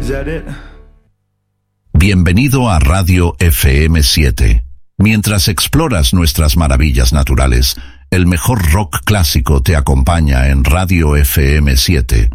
Is that it? Bienvenido a Radio FM 7. Mientras exploras nuestras maravillas naturales, el mejor rock clásico te acompaña en Radio FM 7.